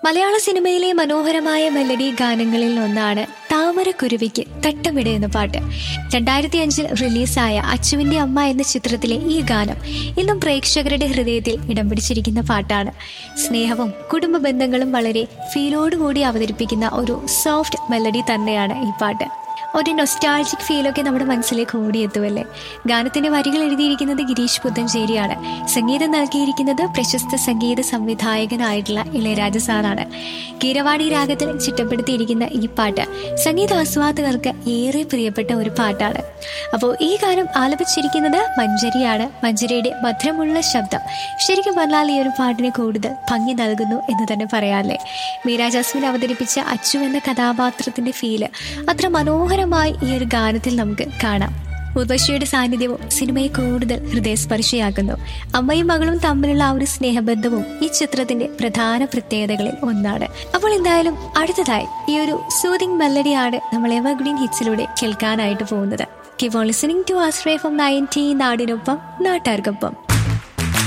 മലയാള സിനിമയിലെ മനോഹരമായ മെലഡി ഗാനങ്ങളിൽ ഒന്നാണ് താമരക്കുരുവിക്ക് തട്ടമിട എന്ന പാട്ട്. 2005 റിലീസായ അച്ചുവിന്റെ അമ്മ എന്ന ചിത്രത്തിലെ ഈ ഗാനം ഇന്നും പ്രേക്ഷകരുടെ ഹൃദയത്തിൽ ഇടം പിടിച്ചിരിക്കുന്ന പാട്ടാണ്. സ്നേഹവും കുടുംബ ബന്ധങ്ങളും വളരെ ഫീലോടുകൂടി അവതരിപ്പിക്കുന്ന ഒരു സോഫ്റ്റ് മെലഡി തന്നെയാണ് ഈ പാട്ട്. ഒരു നൊസ്റ്റാൾജിക് ഫീലൊക്കെ നമ്മുടെ മനസ്സിലേക്ക് ഓടിയെത്തുമല്ലേ. ഗാനത്തിന്റെ വരികൾ എഴുതിയിരിക്കുന്നത് ഗിരീഷ് പുത്തഞ്ചേരിയാണ്. സംഗീതം നൽകിയിരിക്കുന്നത് പ്രശസ്ത സംഗീത സംവിധായകനായിട്ടുള്ള ഇളയരാജ സാറാണ്. കീരവാണി രാഗത്തിൽ ചിട്ടപ്പെടുത്തിയിരിക്കുന്ന ഈ പാട്ട് സംഗീത ആസ്വാദകർക്ക് ഏറെ പ്രിയപ്പെട്ട ഒരു പാട്ടാണ്. അപ്പോൾ ഈ ഗാനം ആലപിച്ചിരിക്കുന്നത് മഞ്ജരിയാണ്. മഞ്ജരിയുടെ മധുരമുള്ള ശബ്ദം ശരിക്കും പറഞ്ഞാൽ ഈ ഒരു പാട്ടിന് കൂടുതൽ ഭംഗി നൽകുന്നു എന്ന് തന്നെ പറയാല്ലേ. മീര ജാസ്മിൻ അവതരിപ്പിച്ച അച്ചു എന്ന കഥാപാത്രത്തിന്റെ ഫീല് അത്ര മനോഹരമായി ഈ ഒരു ഗാനത്തിൽ നമുക്ക് കാണാം. ഉർവശിയുടെ സാന്നിധ്യവും സിനിമയെ കൂടുതൽ ഹൃദയസ്പർശിയാക്കുന്നു. അമ്മയും മകളും തമ്മിലുള്ള ആ ഒരു സ്നേഹബന്ധവും ഈ ചിത്രത്തിന്റെ പ്രധാന പ്രത്യേകതകളിൽ ഒന്നാണ്. അപ്പോൾ എന്തായാലും അടുത്തതായി ഈ ഒരു സൂതിങ് മെലഡിയാണ് നമ്മൾ എവർഗ്രീൻ ഹിറ്റ്സിലൂടെ കേൾക്കാനായിട്ട് പോകുന്നത്. Keep on listening to Ashraya from 90 നാടിനൊപ്പം നാട്ടാർക്കൊപ്പം.